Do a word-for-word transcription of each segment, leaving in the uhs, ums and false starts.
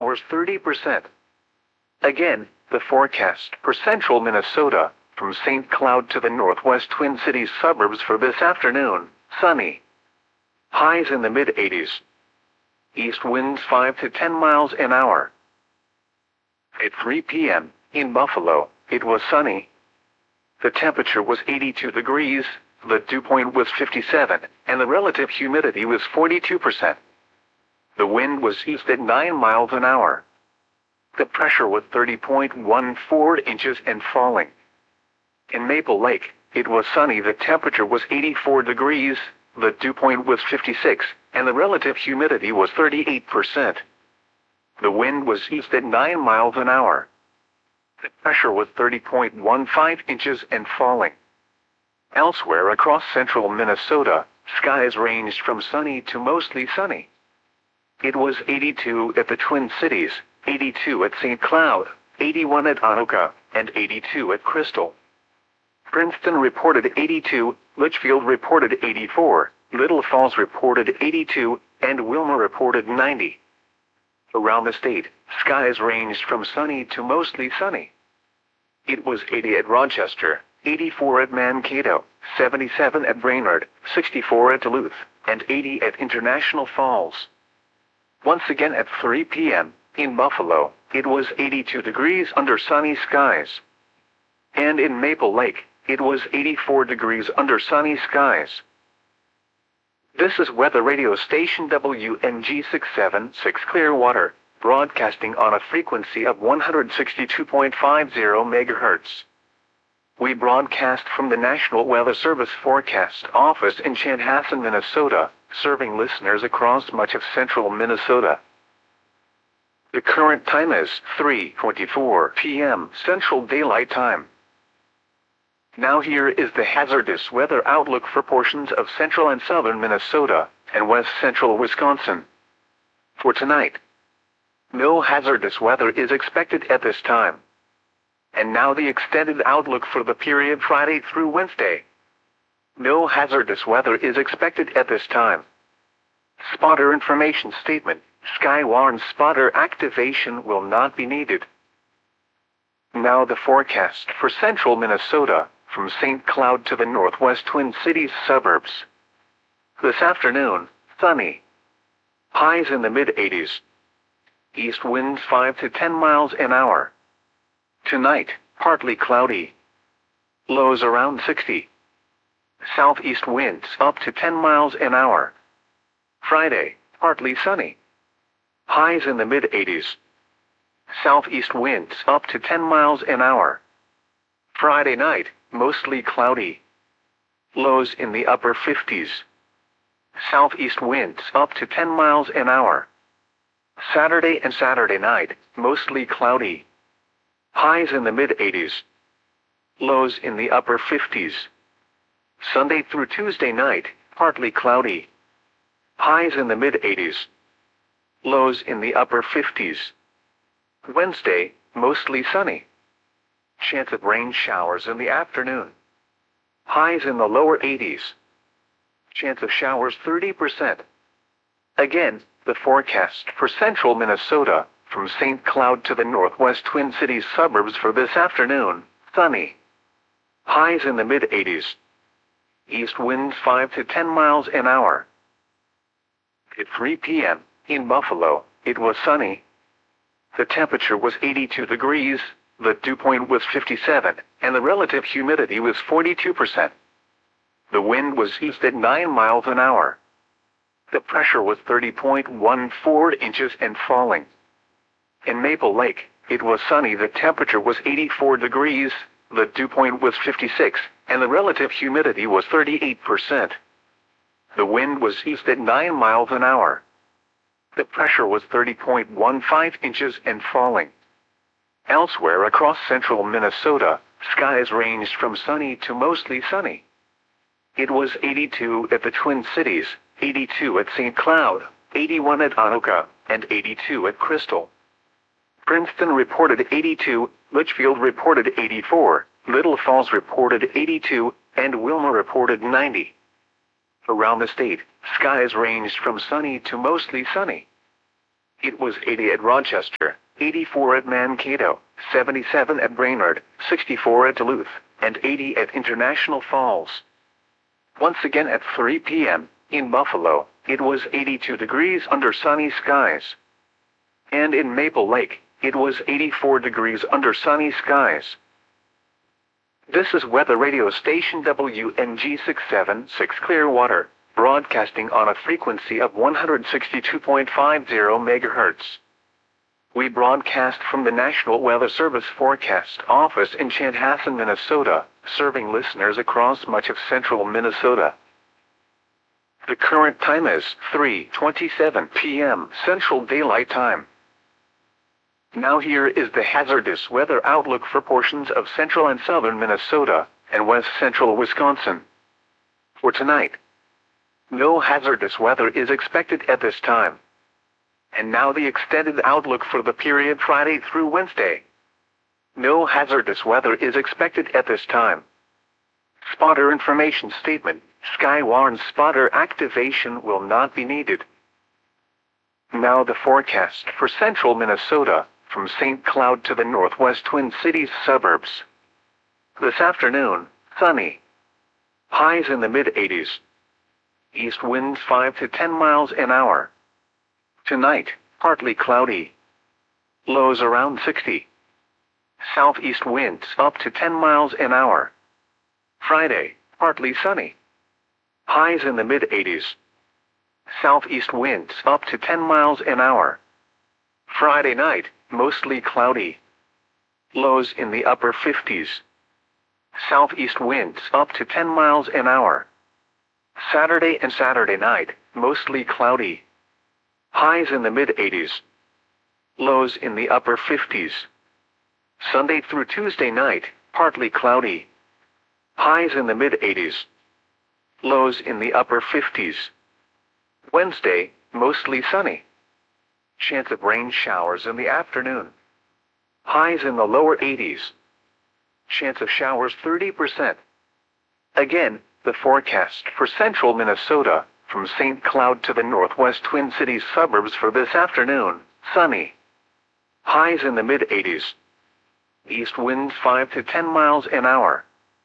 showers thirty percent. Again, the forecast for central Minnesota, from Saint Cloud to the northwest Twin Cities suburbs for this afternoon, sunny. Highs in the mid eighties. East winds five to ten miles an hour. At three p m, in Buffalo, it was sunny. The temperature was eighty-two degrees, the dew point was fifty-seven, and the relative humidity was forty-two percent. The wind was east at nine miles an hour. The pressure was thirty point one four inches and falling. In Maple Lake, it was sunny. The temperature was eighty-four degrees, the dew point was fifty-six, and the relative humidity was thirty-eight percent. The wind was east at nine miles an hour. The pressure was thirty point one five inches and falling. Elsewhere across central Minnesota, skies ranged from sunny to mostly sunny. It was eighty-two at the Twin Cities, eighty-two at Saint Cloud, eighty-one at Anoka, and eighty-two at Crystal. Princeton reported eighty-two, Litchfield reported eighty-four, Little Falls reported eighty-two, and Wilmer reported ninety. Around the state, skies ranged from sunny to mostly sunny. It was eighty at Rochester, eighty-four at Mankato, seventy-seven at Brainerd, sixty-four at Duluth, and eighty at International Falls. Once again at three p m, in Buffalo, it was eighty-two degrees under sunny skies. And in Maple Lake, it was eighty-four degrees under sunny skies. This is weather radio station W N G six seven six Clearwater, broadcasting on a frequency of one hundred sixty-two point five zero megahertz. We broadcast from the National Weather Service Forecast Office in Chanhassen, Minnesota, serving listeners across much of central Minnesota. The current time is three twenty-four p m Central Daylight Time. Now here is the hazardous weather outlook for portions of central and southern Minnesota and west central Wisconsin. For tonight, no hazardous weather is expected at this time. And now the extended outlook for the period Friday through Wednesday. No hazardous weather is expected at this time. Spotter information statement: Skywarn spotter activation will not be needed. Now the forecast for central Minnesota, from Saint Cloud to the northwest Twin Cities suburbs. This afternoon, sunny. Highs in the mid eighties. East winds five to ten miles an hour. Tonight, partly cloudy. Lows around sixty. Southeast winds up to ten miles an hour. Friday, partly sunny. Highs in the mid eighties. Southeast winds up to ten miles an hour. Friday night, mostly cloudy. Lows in the upper fifties. Southeast winds up to ten miles an hour. Saturday and Saturday night, mostly cloudy. Highs in the mid eighties. Lows in the upper fifties. Sunday through Tuesday night, partly cloudy. Highs in the mid eighties. Lows in the upper fifties. Wednesday, mostly sunny. Chance of rain showers in the afternoon. Highs in the lower eighties. Chance of showers thirty percent. Again, the forecast for central Minnesota, from Saint Cloud to the northwest Twin Cities suburbs for this afternoon, sunny. Highs in the mid eighties. East winds five to ten miles an hour. At three p m, in Buffalo, it was sunny. The temperature was eighty-two degrees, the dew point was fifty-seven, and the relative humidity was forty-two percent. The wind was east at nine miles an hour. The pressure was thirty point one four inches and falling. In Maple Lake, it was sunny. The temperature was eighty-four degrees, the dew point was fifty-six, and the relative humidity was thirty-eight percent. The wind was east at nine miles an hour. The pressure was thirty point one five inches and falling. Elsewhere across central Minnesota, skies ranged from sunny to mostly sunny. It was eighty-two at the Twin Cities, eighty-two at Saint Cloud, eighty-one at Anoka, and eighty-two at Crystal. Princeton reported eighty-two, Litchfield reported eighty-four, Little Falls reported eighty-two, and Wilmer reported ninety. Around the state, skies ranged from sunny to mostly sunny. It was eighty at Rochester, eighty-four at Mankato, seventy-seven at Brainerd, sixty-four at Duluth, and eighty at International Falls. Once again at three p m, in Buffalo, it was eighty-two degrees under sunny skies. And in Maple Lake, it was eighty-four degrees under sunny skies. This is weather radio station W N G six seventy-six Clearwater, broadcasting on a frequency of one hundred sixty-two point five zero megahertz. We broadcast from the National Weather Service Forecast Office in Chanhassen, Minnesota, serving listeners across much of central Minnesota. The current time is three twenty-seven p m Central Daylight Time. Now here is the hazardous weather outlook for portions of central and southern Minnesota and west central Wisconsin. For tonight, no hazardous weather is expected at this time. And now the extended outlook for the period Friday through Wednesday. No hazardous weather is expected at this time. Spotter information statement: Sky warns spotter activation will not be needed. Now the forecast for central Minnesota, from Saint Cloud to the northwest Twin Cities suburbs. This afternoon, sunny. Highs in the mid eighties. East winds five to ten miles an hour. Tonight, partly cloudy. Lows around sixty. Southeast winds up to ten miles an hour. Friday, partly sunny. Highs in the mid eighties. Southeast winds up to ten miles an hour. Friday night, mostly cloudy. Lows in the upper fifties. Southeast winds up to ten miles an hour. Saturday and Saturday night, mostly cloudy. Highs in the mid eighties. Lows in the upper fifties. Sunday through Tuesday night, partly cloudy. Highs in the mid eighties. Lows in the upper fifties. Wednesday, mostly sunny. Chance of rain showers in the afternoon. Highs in the lower eighties. Chance of showers thirty percent. Again, the forecast for central Minnesota, from Saint Cloud to the northwest Twin Cities suburbs for this afternoon, sunny. Highs in the mid eighties. East winds five to ten miles an hour.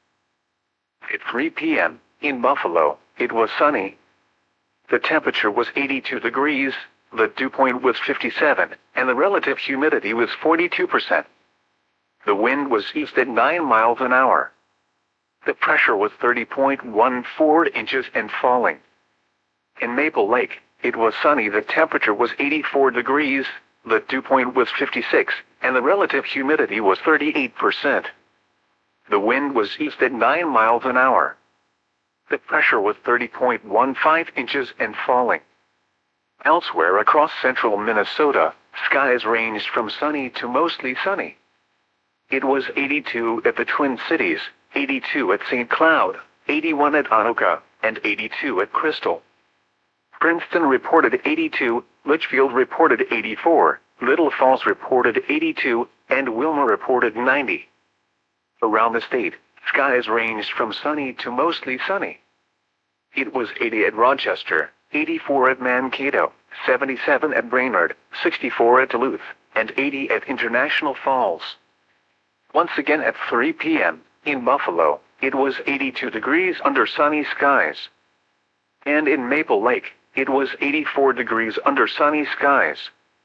At three p m, in Buffalo, it was sunny. The temperature was eighty-two degrees, the dew point was fifty-seven, and the relative humidity was forty-two percent. The wind was east at nine miles an hour. The pressure was thirty point one four inches and falling. In Maple Lake, it was sunny. The temperature was eighty-four degrees, the dew point was fifty-six, and the relative humidity was thirty-eight percent. The wind was east at nine miles an hour. The pressure was thirty point one five inches and falling. Elsewhere across central Minnesota, skies ranged from sunny to mostly sunny. It was eighty-two at the Twin Cities, eighty-two at Saint Cloud, eighty-one at Anoka, and eighty-two at Crystal. Princeton reported eighty-two, Litchfield reported eighty-four, Little Falls reported eighty-two, and Wilmer reported ninety. Around the state, skies ranged from sunny to mostly sunny. It was eighty at Rochester, eighty-four at Mankato, seventy-seven at Brainerd, sixty-four at Duluth, and eighty at International Falls. Once again at three p m, in Buffalo, it was eighty-two degrees under sunny skies. And in Maple Lake, it was eighty-four degrees under sunny skies.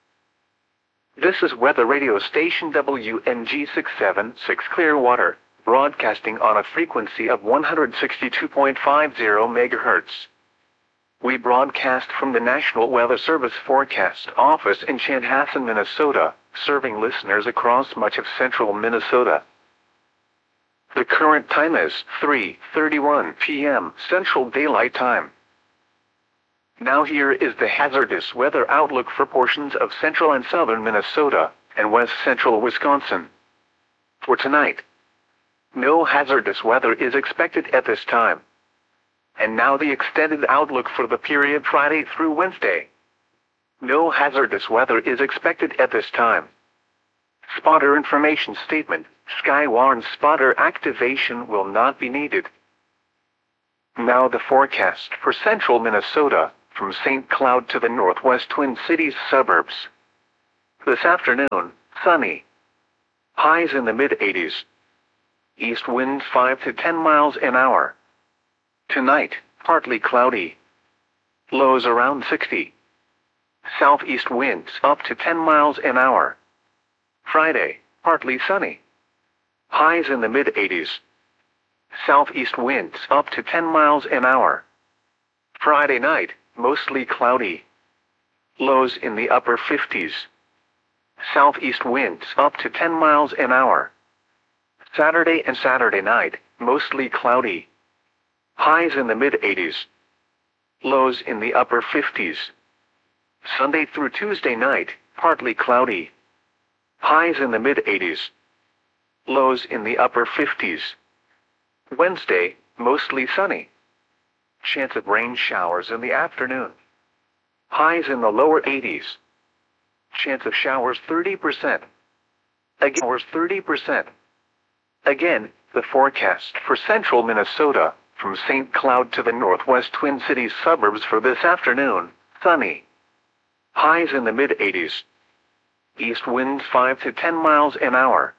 This is weather radio station W N G six seventy-six Clearwater, broadcasting on a frequency of one hundred sixty-two point five zero megahertz. We broadcast from the National Weather Service Forecast Office in Chanhassen, Minnesota, serving listeners across much of central Minnesota. The current time is three thirty-one p m Central Daylight Time. Now here is the hazardous weather outlook for portions of central and southern Minnesota and west central Wisconsin. For tonight, no hazardous weather is expected at this time. And now the extended outlook for the period Friday through Wednesday. No hazardous weather is expected at this time. Spotter information statement: Sky warns spotter activation will not be needed. Now the forecast for central Minnesota, from Saint Cloud to the northwest Twin Cities suburbs. This afternoon, sunny. Highs in the mid-eighties. East winds five to ten miles an hour. Tonight, partly cloudy. Lows around sixty. Southeast winds up to ten miles an hour. Friday, partly sunny. Highs in the mid-eighties. Southeast winds up to ten miles an hour. Friday night, mostly cloudy. Lows in the upper fifties. Southeast winds up to ten miles an hour. Saturday and Saturday night, mostly cloudy. Highs in the mid-eighties. Lows in the upper fifties. Sunday through Tuesday night, partly cloudy. Highs in the mid-eighties. Lows in the upper fifties. Wednesday, mostly sunny. Chance of rain showers in the afternoon. Highs in the lower eighties. Chance of showers thirty percent. Again, showers thirty percent. Again, the forecast for central Minnesota, from Saint Cloud to the northwest Twin Cities suburbs for this afternoon, sunny. Highs in the mid-eighties. East winds five to ten miles an hour.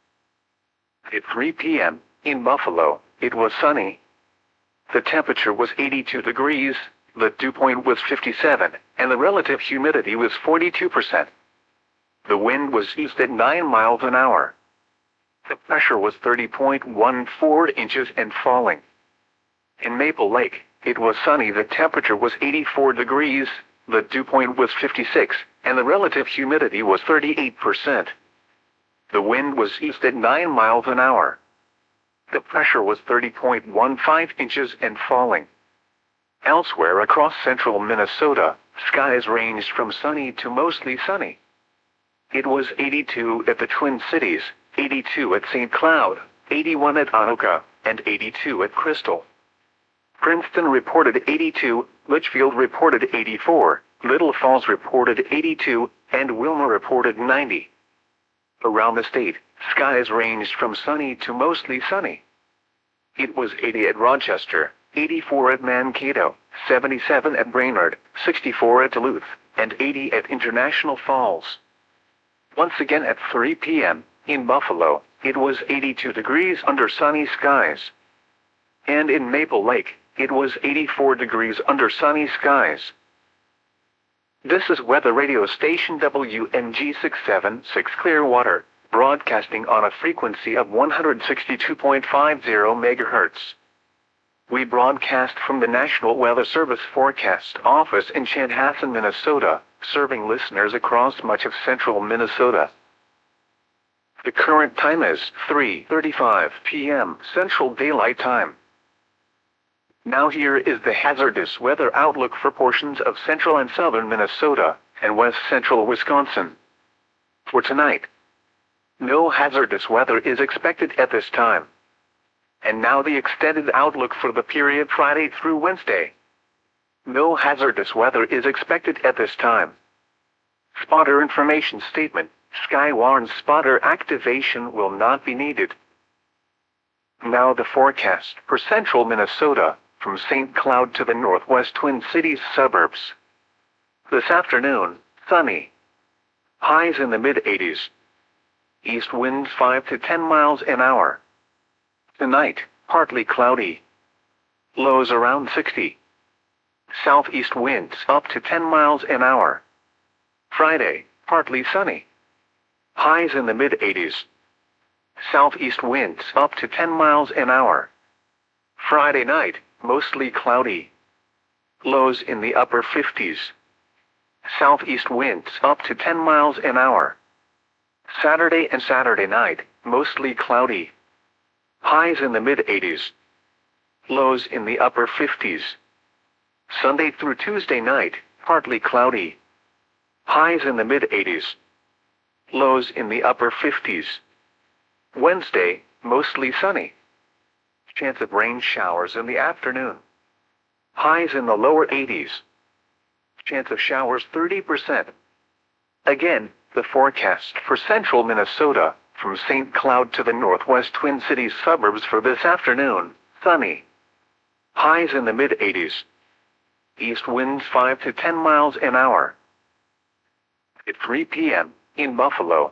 At three p m, in Buffalo, it was sunny. The temperature was eighty-two degrees, the dew point was fifty-seven, and the relative humidity was forty-two percent. The wind was east at nine miles an hour. The pressure was thirty point one four inches and falling. In Maple Lake, it was sunny. The temperature was eighty-four degrees, the dew point was fifty-six, and the relative humidity was thirty-eight percent. The wind was east at nine miles an hour. The pressure was thirty point one five inches and falling. Elsewhere across central Minnesota, skies ranged from sunny to mostly sunny. It was eighty-two at the Twin Cities, eighty-two at Saint Cloud, eighty-one at Anoka, and eighty-two at Crystal. Princeton reported eighty-two, Litchfield reported eighty-four, Little Falls reported eighty-two, and Wilmer reported ninety. Around the state, skies ranged from sunny to mostly sunny. It was eighty at Rochester, eighty-four at Mankato, seventy-seven at Brainerd, sixty-four at Duluth, and eighty at International Falls. Once again at three p m, in Buffalo, it was eighty-two degrees under sunny skies. And in Maple Lake, it was eighty-four degrees under sunny skies. This is weather radio station W N G six seven six Clearwater, broadcasting on a frequency of one hundred sixty-two point five zero megahertz. We broadcast from the National Weather Service Forecast Office in Chanhassen, Minnesota, serving listeners across much of central Minnesota. The current time is three thirty-five p m Central Daylight Time. Now here is the hazardous weather outlook for portions of central and southern Minnesota and west central Wisconsin. For tonight, no hazardous weather is expected at this time. And now the extended outlook for the period Friday through Wednesday. No hazardous weather is expected at this time. Spotter information statement: Sky warns spotter activation will not be needed. Now the forecast for central Minnesota, from Saint Cloud to the northwest Twin Cities suburbs. This afternoon, sunny. Highs in the mid-eighties. East winds five to ten miles an hour. Tonight, partly cloudy. Lows around sixty. Southeast winds up to ten miles an hour. Friday, partly sunny. Highs in the mid-eighties. Southeast winds up to ten miles an hour. Friday night, mostly cloudy. Lows in the upper fifties. Southeast winds up to ten miles an hour. Saturday and Saturday night, mostly cloudy. Highs in the mid-eighties. Lows in the upper fifties. Sunday through Tuesday night, partly cloudy. Highs in the mid-eighties. Lows in the upper fifties. Wednesday, mostly sunny. Chance of rain showers in the afternoon. Highs in the lower eighties. Chance of showers thirty percent. Again, the forecast for central Minnesota, from Saint Cloud to the northwest Twin Cities suburbs for this afternoon, sunny. Highs in the mid-eighties. East winds five to ten miles an hour. At three p m, In Buffalo,